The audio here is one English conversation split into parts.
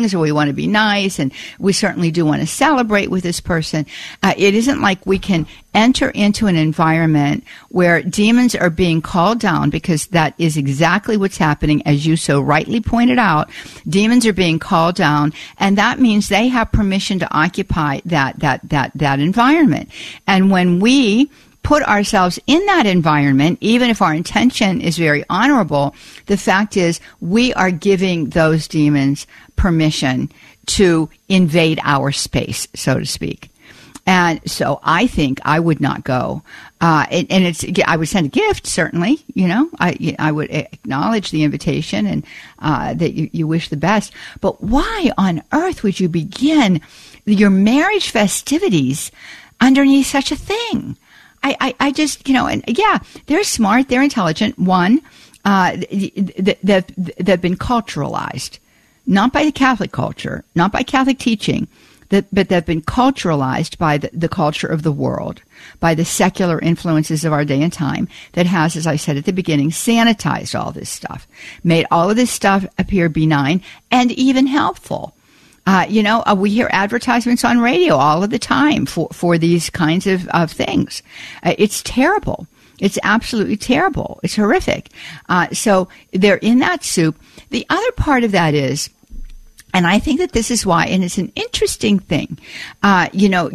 or we want to be nice, and we certainly do want to celebrate with this person. It isn't like we can enter into an environment where demons are being called down, because that is exactly what's happening, as you so rightly pointed out. Demons are being called down, and that means they have permission to occupy that environment. And when we put ourselves in that environment, even if our intention is very honorable, the fact is we are giving those demons permission to invade our space, so to speak. And so I think I would not go. And I would send a gift, certainly, I would acknowledge the invitation and that you wish the best. But why on earth would you begin your marriage festivities underneath such a thing? I just, and yeah, they're smart, they're intelligent. One, they've been culturalized, not by the Catholic culture, not by Catholic teaching, but they've been culturalized by the culture of the world, by the secular influences of our day and time that has, as I said at the beginning, sanitized all this stuff, made all of this stuff appear benign and even helpful. We hear advertisements on radio all of the time for these kinds of things. It's terrible. It's absolutely terrible. It's horrific. So they're in that soup. The other part of that is, and I think that this is why, and it's an interesting thing, a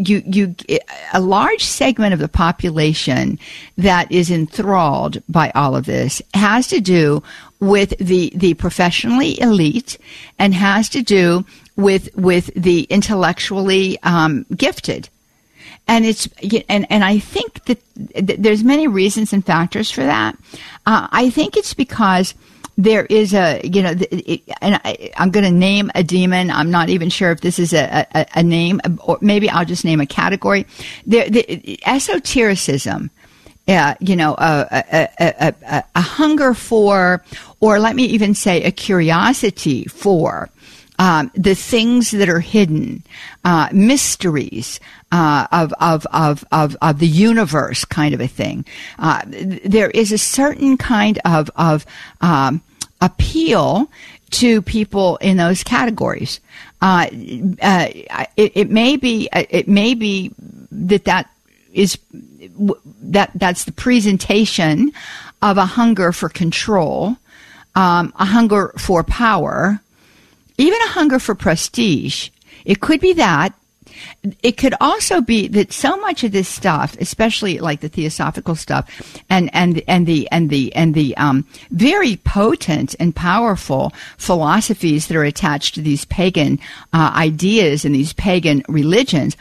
large segment of the population that is enthralled by all of this has to do with the professionally elite, and has to do with the intellectually gifted. And I think that there's many reasons and factors for that. I think it's because there is I'm going to name a demon. I'm not even sure if this is a name, or maybe I'll just name a category. The esotericism, a hunger for, or let me even say a curiosity for, the things that are hidden, mysteries of the universe, kind of a thing. There is a certain kind of appeal to people in those categories. It may be that's the presentation of a hunger for control, a hunger for power, even a hunger for prestige. It could be that. It could also be that so much of this stuff, especially like the theosophical stuff, and the very potent and powerful philosophies that are attached to these pagan ideas and these pagan religions,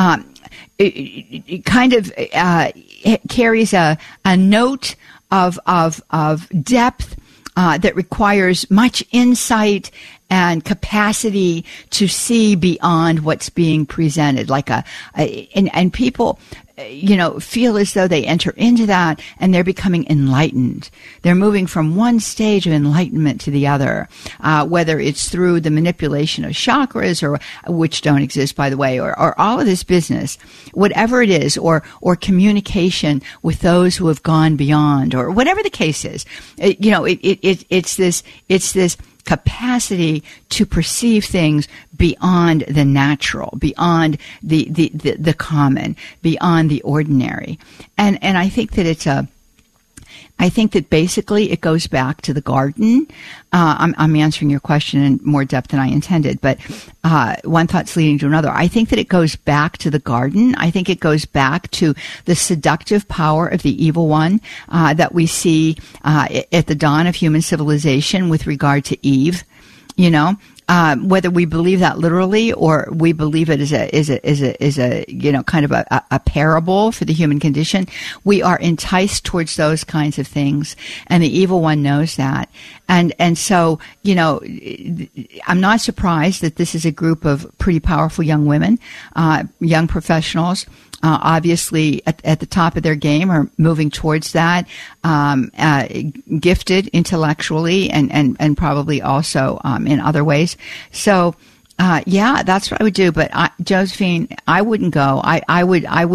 it kind of carries a note of depth that requires much insight and capacity to see beyond what's being presented, and people, feel as though they enter into that and they're becoming enlightened. They're moving from one stage of enlightenment to the other, whether it's through the manipulation of chakras, or which don't exist, by the way, or all of this business, whatever it is, or communication with those who have gone beyond, or whatever the case is. It's this capacity to perceive things beyond the natural, beyond the common, beyond the ordinary. And I think that I think that basically it goes back to the garden. I'm answering your question in more depth than I intended, but one thought's leading to another. I think that it goes back to the garden. I think it goes back to the seductive power of the evil one that we see at the dawn of human civilization with regard to Eve. Whether we believe that literally or we believe it is a kind of a parable for the human condition, we are enticed towards those kinds of things, and the evil one knows that. And so, I'm not surprised that this is a group of pretty powerful young women, young professionals, obviously at the top of their game, are moving towards that, gifted intellectually and probably also in other ways. So, that's what I would do. But Josephine, I wouldn't go. I would, I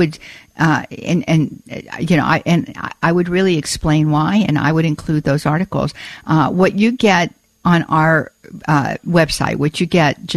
would really explain why, and I would include those articles. What you get on our website, what you get